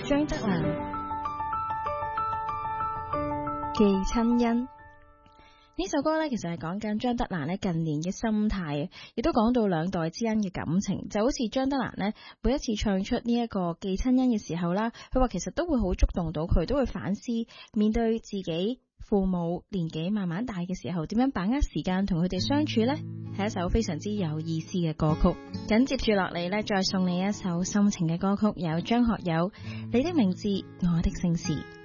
張德蘭寄親恩呢首歌呢，其實係講緊張德蘭呢近年嘅心態，亦都講到兩代之間嘅感情。就好似張德蘭呢，每一次唱出呢一個寄親恩嘅時候啦，佢話其實都會好觸動到佢，都會反思面對自己父母年紀慢慢大嘅時候，點樣把握時間同佢哋相處呢？係一首非常之有意思嘅歌曲。緊接住落嚟呢，再送你一首深情嘅歌曲，有張學友《你的名字我的姓氏》。